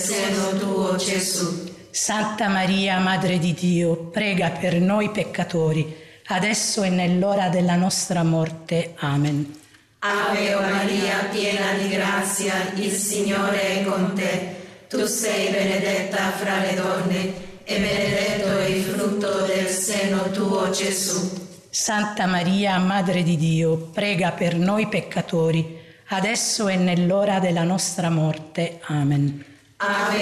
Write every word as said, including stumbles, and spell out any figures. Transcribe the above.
seno tuo, Gesù. Santa Maria, Madre di Dio, prega per noi peccatori, adesso e nell'ora della nostra morte. Amen. Ave Maria, piena di grazia, il Signore è con te. Tu sei benedetta fra le donne e benedetto è il frutto del seno tuo, Gesù. Santa Maria, Madre di Dio, prega per noi peccatori, adesso e nell'ora della nostra morte. Amen. Ave